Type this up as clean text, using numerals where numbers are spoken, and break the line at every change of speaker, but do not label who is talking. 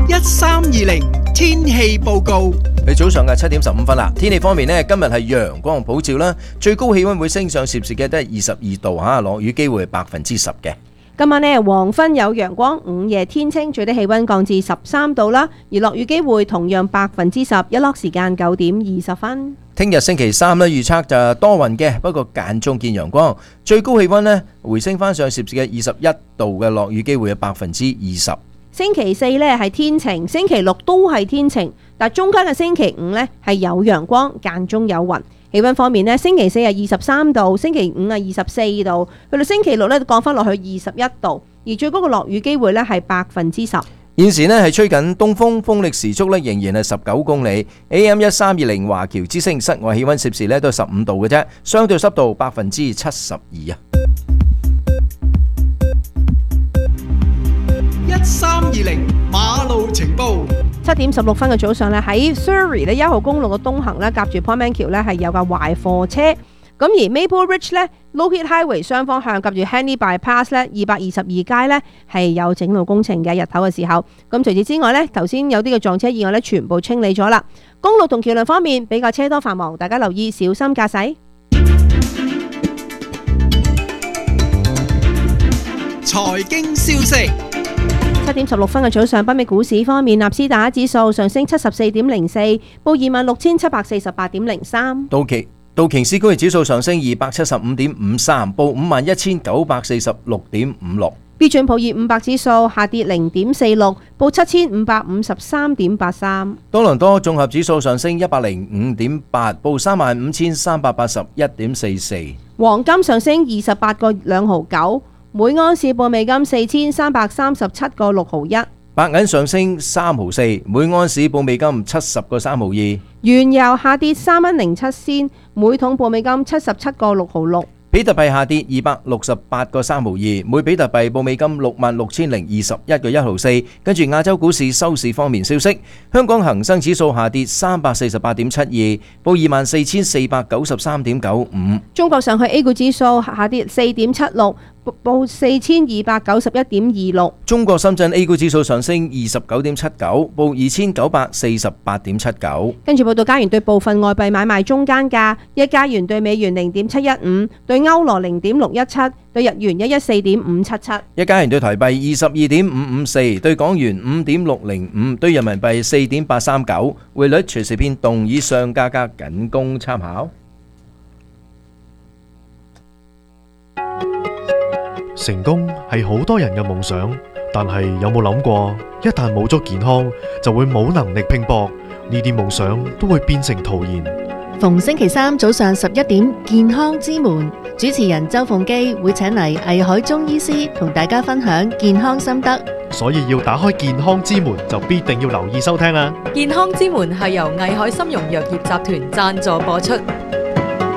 1320天氣報告。
早上嘅7點15分啦。天氣方面呢，今日係陽光普照啦，最高氣溫會升上攝氏嘅都係22度吓，落雨機會係10%嘅。
今晚呢，黃昏有陽光，午夜天清，最低氣溫降至13度啦，而落雨機會同樣10%，日落時間9點20分。
聽日星期三呢，預測就多雲嘅，不過間中見陽光，最高氣溫呢回升翻上攝氏嘅21度嘅，落雨機會係20%。
星期四呢係天晴，星期六都係天晴，但中間嘅星期五呢係有陽光，間中有雲。氣溫方面呢，星期四係23度，星期五係24度，去到星期六呢降翻落去21度，而最高嘅落雨機會呢係10%。
現時呢係吹緊東風，風力時速呢仍然係19公里。AM1320華僑之聲，室外氣溫攝氏呢都係15度嘅啫，相對濕度72%啊。
1320馬路情報。
7點16分嘅早上咧，喺 Surrey 咧1號公路嘅東行咧，夾住 Port Mankill 咧係有架壞貨車。咁而 Maple Ridge 咧 Lockheed Highway 雙方向夾住 Henley Bypass 咧222街咧係有整路工程嘅，日頭嘅時候。咁除此之外咧，頭先有啲嘅撞車意外咧，全部清理咗啦。公路同橋樑方面比較車多繁忙，大家留意小心駕駛。
財經消息。
7點16分嘅早上，北美股市方面，納斯達克指數上升74.04，報26,748.03。
道瓊斯工業指數上升275.53，報51,946.56。
標準普爾500指數下跌0.46，報7,553.83。
多倫多綜合指數上升105.8，報35,381.44。
黃金上升28個2毫9。每盎司報美金4,337.61，
白銀上升3毫4，每盎司報美金70.3毫2。
原油下跌3.07仙，每桶報美金77.6毫6。
比特幣下跌268.3毫2，每比特幣報美金66,021.1毫4。跟住亞洲股市收市方面消息，香港恒生指數下跌348.72，報24,493.95。
中國上海 A 股指數下跌4.76。報4,291.26。
中國深圳 A 股指數上升29.79，報2,948.79。
跟住報道加元對部分外幣買賣中間價：一加元對美元0.715，對歐羅0.617，對日元114.577。
一加元對台幣22.554，對港元5.605，對人民幣4.839。匯率隨時變動，以上價格僅供參考。
成功係好多人嘅夢想，但係有冇諗過，一旦冇咗健康，就會冇能力拼搏，呢啲夢想都會變成徒然。
逢星期三早上11點，健康之門主持人周鳳基會請嚟藝海中醫師同大家分享健康心得，
所以要打開健康之門，就必定要留意收聽啦。
健康之門係由藝海參茸藥業集團贊助播出。